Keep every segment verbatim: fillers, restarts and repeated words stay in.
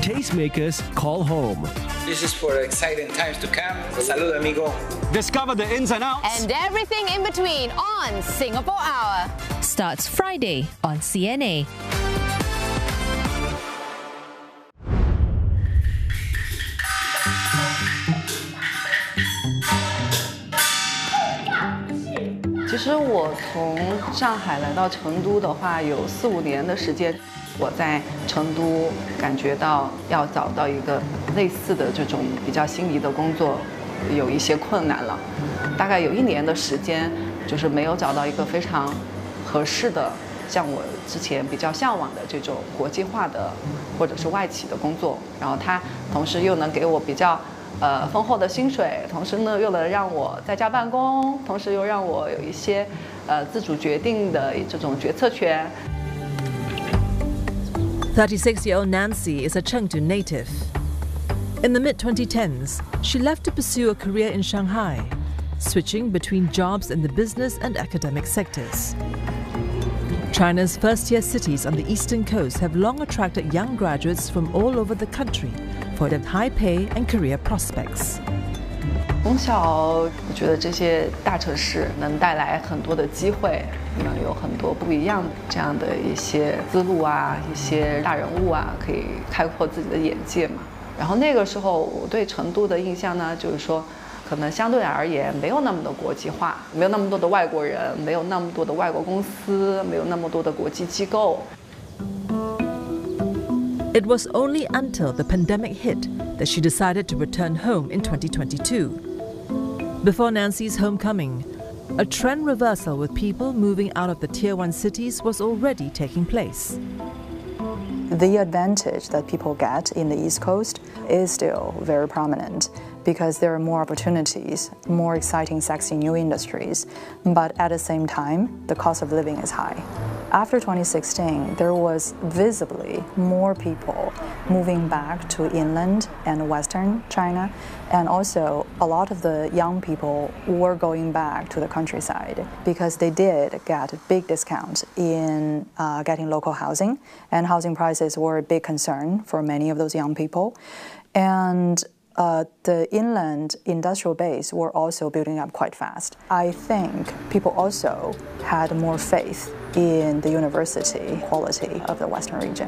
tastemakers call home. This is for exciting times to come. Salud, amigo. Discover the ins and outs. And everything in between on Singapore Hour. Starts Friday on C N A. 其实我从上海来到成都的话，有四五年的时间。我在成都感觉到要找到一个类似的这种比较心仪的工作，有一些困难了。大概有一年的时间，就是没有找到一个非常合适的，像我之前比较向往的这种国际化的或者是外企的工作。然后它同时又能给我比较。 呃，丰厚的薪水，同时呢，又能让我在家办公，同时又让我有一些呃自主决定的这种决策权。 thirty-six-year-old Nancy is a Chengdu native. In the mid twenty tens, she left to pursue a career in Shanghai, switching between jobs in the business and academic sectors. China's first-tier cities on the eastern coast have long attracted young graduates from all over the country for their high pay and career prospects. 从小，我觉得这些大城市能带来很多的机会，能有很多不一样这样的一些思路啊，一些大人物啊，可以开阔自己的眼界嘛。然后那个时候，我对成都的印象呢，就是说，可能相对而言没有那么的国际化，没有那么多的外国人，没有那么多的外国公司，没有那么多的国际机构。 It was only until the pandemic hit that she decided to return home in twenty twenty-two. Before Nancy's homecoming, a trend reversal with people moving out of the Tier one cities was already taking place. The advantage that people get in the East Coast is still very prominent because there are more opportunities, more exciting, sexy new industries, but at the same time, the cost of living is high. After twenty sixteen, there was visibly more people moving back to inland and western China, and also a lot of the young people were going back to the countryside because they did get a big discount in uh, getting local housing, and housing prices were a big concern for many of those young people. And Uh, the inland industrial base were also building up quite fast. I think people also had more faith in the university quality of the Western region.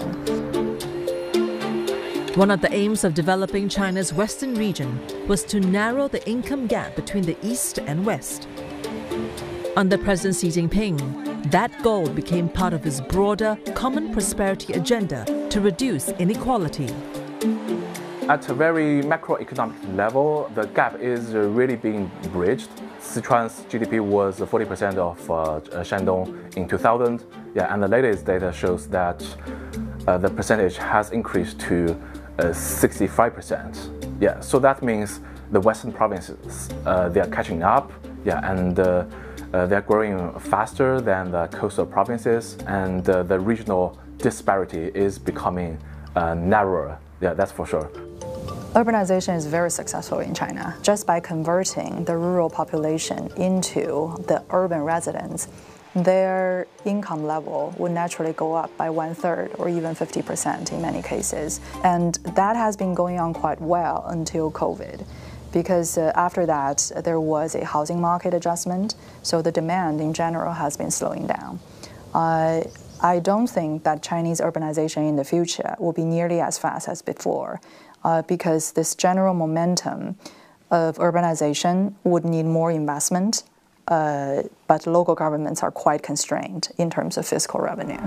One of the aims of developing China's Western region was to narrow the income gap between the East and West. Under President Xi Jinping, that goal became part of his broader common prosperity agenda to reduce inequality. At a very macroeconomic level, the gap is really being bridged. Sichuan's G D P was forty percent of uh, Shandong in two thousand, yeah, and the latest data shows that uh, the percentage has increased to uh, sixty-five percent. Yeah, so that means the western provinces, uh, they are catching up, yeah, and uh, uh, they're growing faster than the coastal provinces, and uh, the regional disparity is becoming uh, narrower. Yeah, that's for sure. Urbanization is very successful in China. Just by converting the rural population into the urban residents, their income level would naturally go up by one third or even fifty percent in many cases. And that has been going on quite well until COVID, because uh, after that there was a housing market adjustment, so the demand in general has been slowing down. Uh, I don't think that Chinese urbanization in the future will be nearly as fast as before, uh, because this general momentum of urbanization would need more investment, uh, but local governments are quite constrained in terms of fiscal revenue.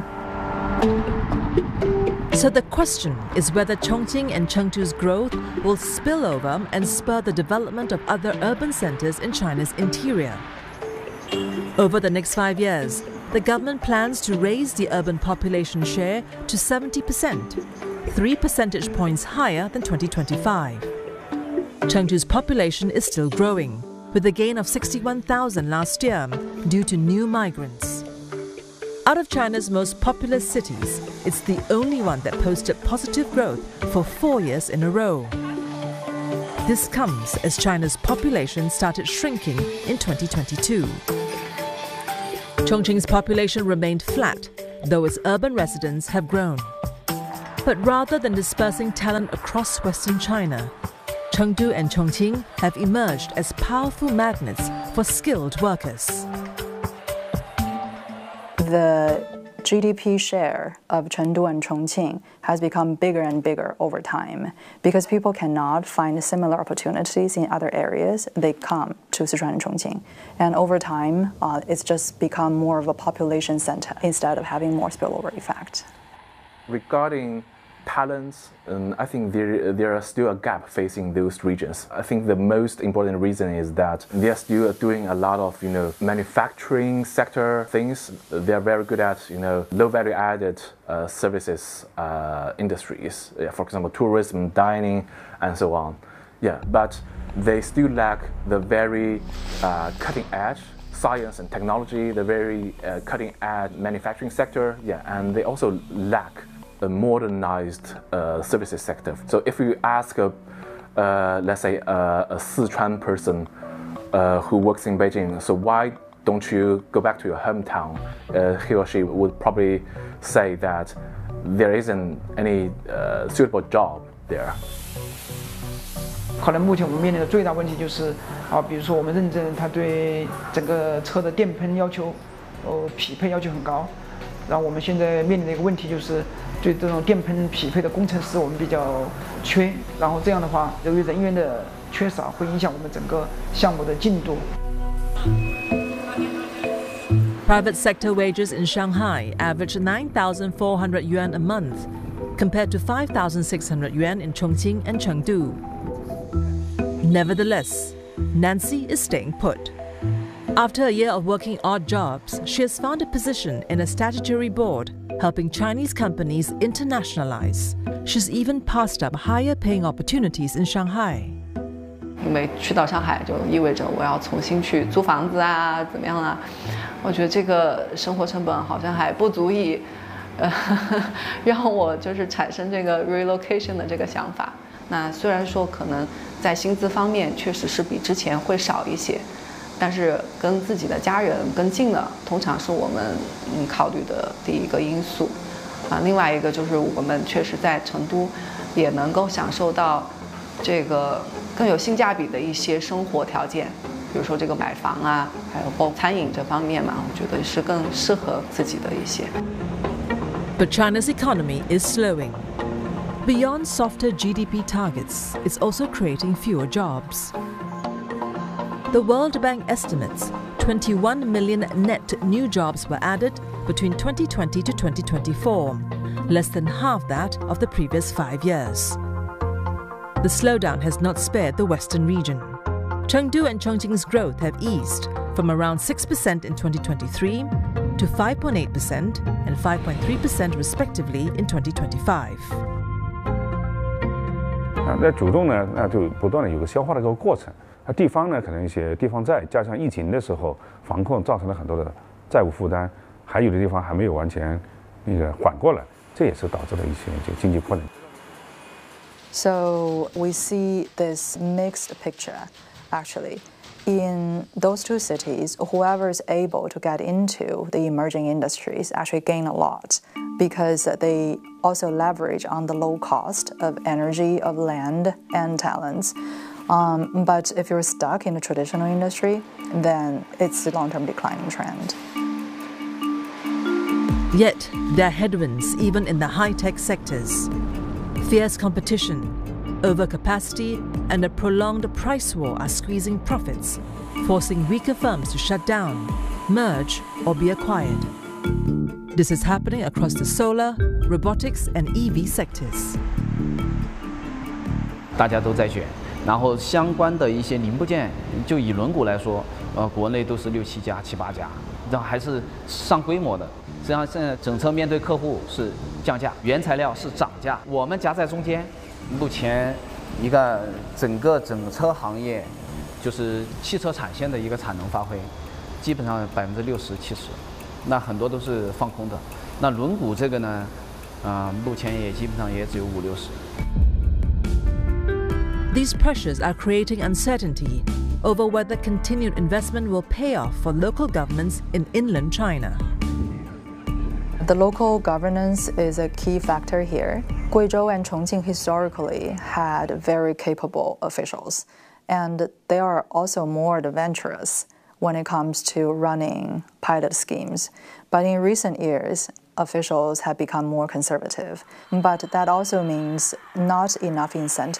So the question is whether Chongqing and Chengdu's growth will spill over and spur the development of other urban centers in China's interior. Over the next five years, the government plans to raise the urban population share to seventy percent, three percentage points higher than twenty twenty-five. Chengdu's population is still growing, with a gain of sixty-one thousand last year due to new migrants. Out of China's most populous cities, it's the only one that posted positive growth for four years in a row. This comes as China's population started shrinking in twenty twenty-two. Chongqing's population remained flat, though its urban residents have grown. But rather than dispersing talent across Western China, Chengdu and Chongqing have emerged as powerful magnets for skilled workers. The G D P share of Chengdu and Chongqing has become bigger and bigger over time. Because people cannot find similar opportunities in other areas, they come to Sichuan and Chongqing. And over time, uh, it's just become more of a population center instead of having more spillover effect. Regarding talents, um, I think there, there are still a gap facing those regions. I think the most important reason is that they are still doing a lot of, you know, manufacturing sector things. They are very good at, you know, low value added uh, services uh, industries, yeah, for example, tourism, dining, and so on. Yeah, but they still lack the very uh, cutting edge science and technology, the very uh, cutting edge manufacturing sector. Yeah, and they also lack a modernized uh, services sector. So if you ask a, uh, let's say a, a Sichuan person uh, who works in Beijing, so why don't you go back to your hometown? Uh, he or she would probably say that there isn't any uh, suitable job there. 可能目前我们面临的最大问题就是啊，比如说我们认证它对整个车的电喷要求，呃，匹配要求很高。然后我们现在面临的一个问题就是，对这种电喷匹配的工程师我们比较缺。然后这样的话，由于人员的缺少，会影响我们整个项目的进度。 Private sector wages in Shanghai average nine thousand four hundred yuan a month, compared to five thousand six hundred yuan in Chongqing and Chengdu. Nevertheless, Nancy is staying put. After a year of working odd jobs, she has found a position in a statutory board, helping Chinese companies internationalize. She's even passed up higher paying opportunities in Shanghai. 因为去到上海就意味着我要重新去租房子啊，怎么样啊？我觉得这个生活成本好像还不足以，呃，让我就是产生这个 relocation 的这个想法。那虽然说可能在薪资方面确实是比之前会少一些，但是跟自己的家人更近了，通常是我们嗯考虑的第一个因素。啊，另外一个就是我们确实在成都也能够享受到这个更有性价比的一些生活条件，比如说这个买房啊，还有包括餐饮这方面嘛，我觉得是更适合自己的一些。 But China's economy is slowing. Beyond softer G D P targets, it's also creating fewer jobs. The World Bank estimates twenty-one million net new jobs were added between twenty twenty to twenty twenty-four, less than half that of the previous five years. The slowdown has not spared the western region. Chengdu and Chongqing's growth have eased from around six percent in twenty twenty-three to five point eight percent and five point three percent respectively in twenty twenty-five. 那主动呢，那就不断的有个消化的一个过程。那地方呢，可能一些地方债，加上疫情的时候防控造成了很多的债务负担，还有的地方还没有完全那个缓过来，这也是导致了一些就经济困难。 So we see this mixed picture, actually. In those two cities, whoever is able to get into the emerging industries actually gain a lot because they also leverage on the low cost of energy, of land, and talents. Um, but if you're stuck in the traditional industry, then it's a long-term declining trend. Yet, there are headwinds even in the high-tech sectors. Fierce competition, overcapacity, and a prolonged price war are squeezing profits, forcing weaker firms to shut down, merge, or be acquired. This is happening across the solar, robotics, and E V sectors. 大家都在选，然后相关的一些零部件，就以轮毂来说，呃，国内都是六七家、七八家，这还是上规模的。实际上，现在整车面对客户是降价，原材料是涨价，我们夹在中间。目前，一个整个整车行业，就是汽车产线的一个产能发挥，基本上百分之六十、七十，那很多都是放空的。那轮毂这个呢，啊、呃，目前也基本上也只有五六十。 These pressures are creating uncertainty over whether continued investment will pay off for local governments in inland China. The local governance is a key factor here. Guizhou and Chongqing historically had very capable officials, and they are also more adventurous when it comes to running pilot schemes. But in recent years, officials have become more conservative. But that also means not enough incentive